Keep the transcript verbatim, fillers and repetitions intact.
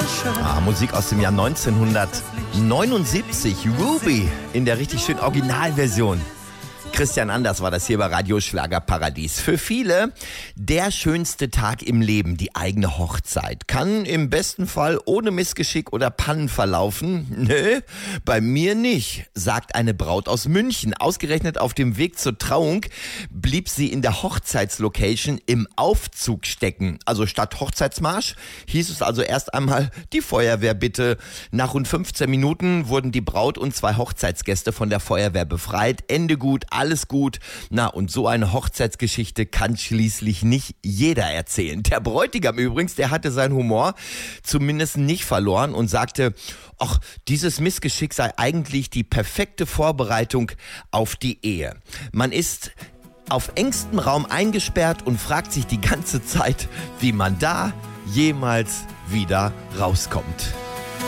Ah, Musik aus dem Jahr neunzehnhundertneunundsiebzig. Ruby in der richtig schönen Originalversion. Christian Anders war das hier bei Radio Schlagerparadies. Für viele der schönste Tag im Leben, die eigene Hochzeit. Kann im besten Fall ohne Missgeschick oder Pannen verlaufen. Nö, bei mir nicht, sagt eine Braut aus München. Ausgerechnet auf dem Weg zur Trauung blieb sie in der Hochzeitslocation im Aufzug stecken. Also statt Hochzeitsmarsch hieß es also erst einmal die Feuerwehr bitte. Nach rund fünfzehn Minuten wurden die Braut und zwei Hochzeitsgäste von der Feuerwehr befreit. Ende gut, alles gut. Na, und so eine Hochzeitsgeschichte kann schließlich nicht jeder erzählen. Der Bräutigam übrigens, der hatte seinen Humor zumindest nicht verloren und sagte, ach, dieses Missgeschick sei eigentlich die perfekte Vorbereitung auf die Ehe. Man ist auf engstem Raum eingesperrt und fragt sich die ganze Zeit, wie man da jemals wieder rauskommt.